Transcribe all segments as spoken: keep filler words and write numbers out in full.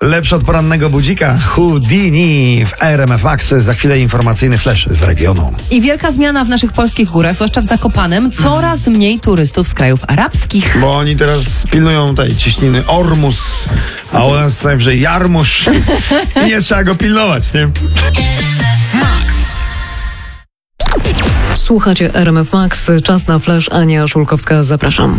Lepszy od porannego budzika. Houdini w R M F Max. Za chwilę informacyjny flash z regionu. I wielka zmiana w naszych polskich górach, zwłaszcza w Zakopanem. Coraz mniej turystów z krajów arabskich. Bo oni teraz pilnują tej cieśniny Ormus, a u nas najwyżej Jarmusz. I nie trzeba go pilnować, nie? Słuchacie R M F Max. Czas na flash. Ania Szulkowska, zapraszam.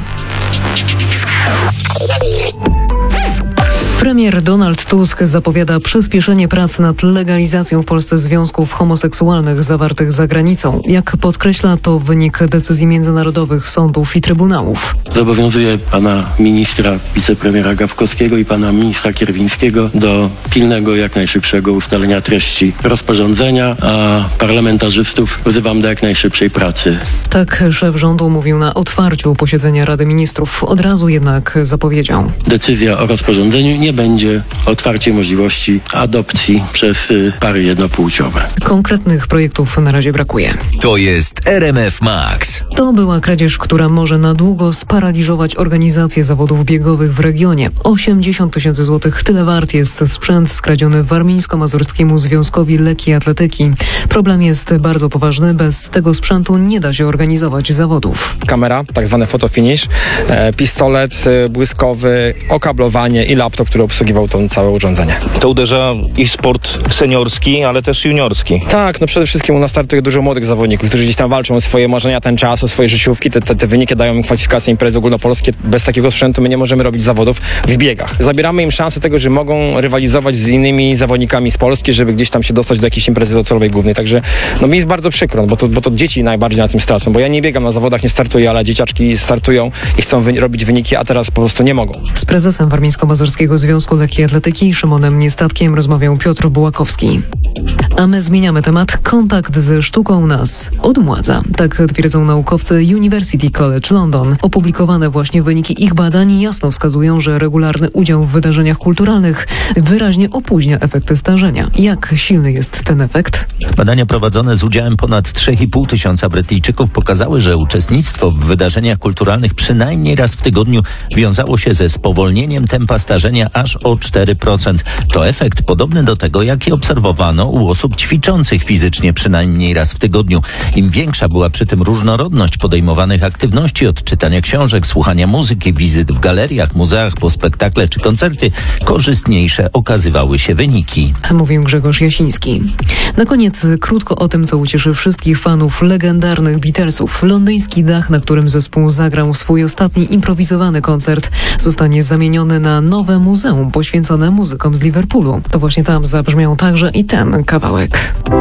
Premier Donald Tusk zapowiada przyspieszenie prac nad legalizacją w Polsce związków homoseksualnych zawartych za granicą. Jak podkreśla, to wynik decyzji międzynarodowych sądów i trybunałów. Zobowiązuję pana ministra, wicepremiera Gawkowskiego i pana ministra Kierwińskiego do pilnego, jak najszybszego ustalenia treści rozporządzenia, a parlamentarzystów wzywam do jak najszybszej pracy. Tak szef rządu mówił na otwarciu posiedzenia Rady Ministrów. Od razu jednak zapowiedział. Decyzja o rozporządzeniu nie będzie otwarcie możliwości adopcji przez y, pary jednopłciowe. Konkretnych projektów na razie brakuje. To jest R M F Max. To była kradzież, która może na długo sparaliżować organizację zawodów biegowych w regionie. osiemdziesiąt tysięcy złotych, tyle wart jest sprzęt skradziony Warmińsko-Mazurskiemu Związkowi Lekkiej Atletyki. Problem jest bardzo poważny. Bez tego sprzętu nie da się organizować zawodów. Kamera, tak zwane fotofinish, e, pistolet e, błyskowy, okablowanie i laptop, który obsługiwał to całe urządzenie. To uderza i w sport seniorski, ale też juniorski. Tak, no przede wszystkim u nas startuje dużo młodych zawodników, którzy gdzieś tam walczą o swoje marzenia, ten czas, o swoje życiówki. Te, te, te wyniki dają im kwalifikacje imprezy ogólnopolskie. Bez takiego sprzętu my nie możemy robić zawodów w biegach. Zabieramy im szansę tego, że mogą rywalizować z innymi zawodnikami z Polski, żeby gdzieś tam się dostać do jakiejś imprezy docelowej głównej. Także no mi jest bardzo przykro, bo to, bo to dzieci najbardziej na tym stracą, bo ja nie biegam na zawodach, nie startuję, ale dzieciaczki startują i chcą wy- robić wyniki, a teraz po prostu nie mogą. Z prezesem Warmińsko-Mazurskiego Związku Lekkiej Atletyki Szymonem Niestatkiem rozmawiał Piotr Bułakowski. A my zmieniamy temat. Kontakt ze sztuką nas odmładza. Tak twierdzą naukowcy University College London. Opublikowane właśnie wyniki ich badań jasno wskazują, że regularny udział w wydarzeniach kulturalnych wyraźnie opóźnia efekty starzenia. Jak silny jest ten efekt? Badania prowadzone z udziałem ponad trzy i pół tysiąca Brytyjczyków pokazały, że uczestnictwo w wydarzeniach kulturalnych przynajmniej raz w tygodniu wiązało się ze spowolnieniem tempa starzenia aż o cztery procent. To efekt podobny do tego, jaki obserwowano u osób ćwiczących fizycznie przynajmniej raz w tygodniu. Im większa była przy tym różnorodność podejmowanych aktywności, od czytania książek, słuchania muzyki, wizyt w galeriach, muzeach, po spektakle czy koncerty, korzystniejsze okazywały się wyniki. Mówił Grzegorz Jasiński. Na koniec krótko o tym, co ucieszy wszystkich fanów legendarnych Beatlesów. Londyński dach, na którym zespół zagrał swój ostatni improwizowany koncert, zostanie zamieniony na nowe muzeum poświęcone muzykom z Liverpoolu. To właśnie tam zabrzmiał także i ten kawałek.